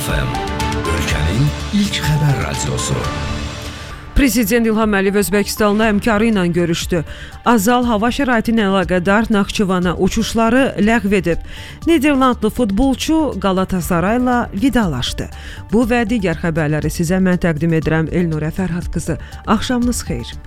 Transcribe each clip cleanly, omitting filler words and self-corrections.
Real FM, ölkənin ilk xəbər radiosu. Prezident İlham Əliyev Özbəkistanla həmkarı ilə görüşdü. Azal hava şəraiti ilə əlaqədar Naxçıvana uçuşları ləğv edib. Niderlandlı futbolçu Qalatasarayla vidalaşdı. Bu və digər xəbərləri sizə mən təqdim edirəm Elnurə Fərhad qızı. Axşamınız xeyir.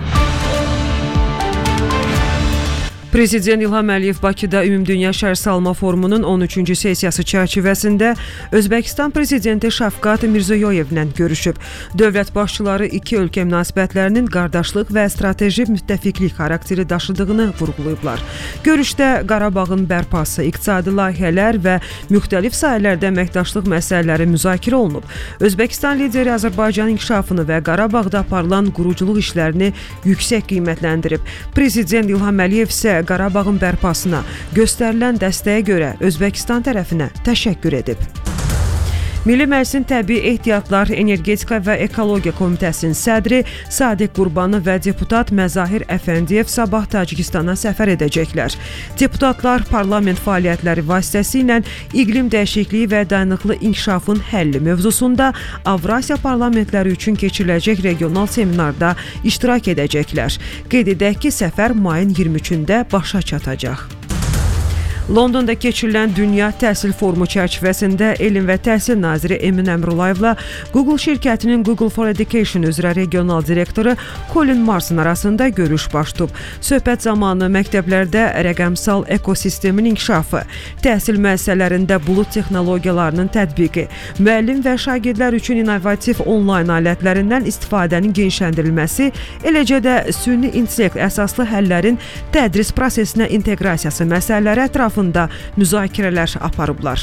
Prezident İlham Əliyev Bakıda Ümumdünya Şəhər Salma Forumunun 13-cü sessiyası çərçivəsində Özbəkistan Prezidenti Şavkat Mirziyoyevlə görüşüb. Dövlət başçıları iki ölkə münasibətlərinin qardaşlıq və strateji müttəfiqlik xarakteri daşıdığını vurğulayıblar. Görüşdə Qarabağın bərpası, iqtisadi layihələr və müxtəlif sahələrdə əməkdaşlıq məsələləri müzakirə olunub. Özbəkistan lideri Azərbaycanın inkişafını və Qarabağda aparılan quruculuq işlərini yüksək qiymətləndirib. Prezident İlham Əliyev isə Qarabağın bərpasına göstərilən dəstəyə görə Özbəkistan tərəfinə təşəkkür edib. Milli Məclisin Təbii Ehtiyatlar, Energetika və Ekologiya Komitəsinin sədri Sadiq Qurbanı və deputat Məzahir Əfəndiyev sabah Tacikistana səfər edəcəklər. Deputatlar parlament fəaliyyətləri vasitəsilə iqlim dəyişikliyi və dayanıqlı inkişafın həlli mövzusunda Avrasiya parlamentləri üçün keçiriləcək regional seminarda iştirak edəcəklər. Qeyd edək ki, səfər mayın 23-də başa çatacaq. Londonda keçirilən Dünya Təhsil Forumu çərçivəsində Elm və Təhsil naziri Emin Əmrullayevlə Google şirkətinin Google for Education üzrə regional direktoru Colin Marsın arasında görüş baş tutub. Söhbət zamanı məktəblərdə rəqəmsal ekosistemin inkişafı, təhsil müəssisələrində bulut texnologiyalarının tətbiqi, müəllim və şagirdlər üçün innovativ onlayn alətlərindən istifadənin genişləndirilməsi, eləcə də süni intellekt əsaslı həllərin tədris prosesinə inteqrasiyası məsələləri ətrafında müzakirələr aparıblar.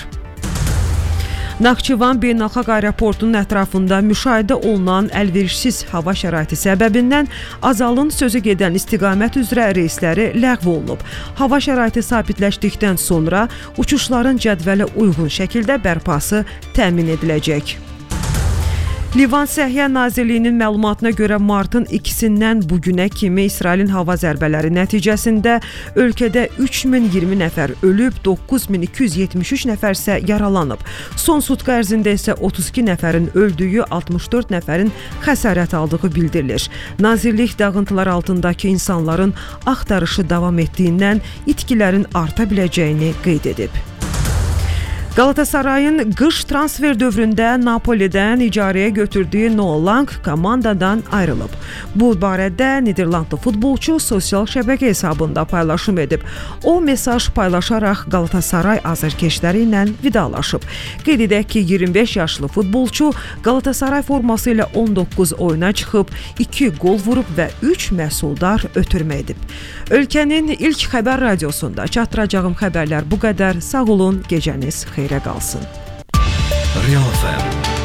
Naxçıvan Beynəlxalq Aeroportunun ətrafında müşahidə olunan əlverişsiz hava şəraiti səbəbindən Azalın sözü gedən istiqamət üzrə reysləri ləğv olunub. Hava şəraiti sabitləşdikdən sonra uçuşların cədvələ uyğun şəkildə bərpası təmin ediləcək. Livan Səhiyyə Nazirliyinin məlumatına görə martın 2-dən bugünə kimi İsrailin hava zərbələri nəticəsində ölkədə 3020 nəfər ölüb, 9273 nəfər isə yaralanıb. Son sutka ərzində isə 32 nəfərin öldüyü, 64 nəfərin xəsarət aldığı bildirilir. Nazirlik dağıntılar altındakı insanların axtarışı davam etdiyindən itkilərin arta biləcəyini qeyd edib. Qalatasarayın qış transfer dövründə Napolidən icarəyə götürdüyü Noah Lang komandadan ayrılıb. Bu barədə Niderlandlı futbolçu sosial şəbəkə hesabında paylaşım edib. O mesaj paylaşaraq Qalatasaray azarkeşləri ilə vidalaşıb. Qeyd edək ki, 25 yaşlı futbolçu Qalatasaray forması ilə 19 oyuna çıxıb, 2 gol vurub və 3 məhsuldar ötürmə edib. Ölkənin ilk xəbər radiosunda çatdıracağım xəbərlər bu qədər. Sağ olun, gecəniz xeyrə qalsın. Real FM.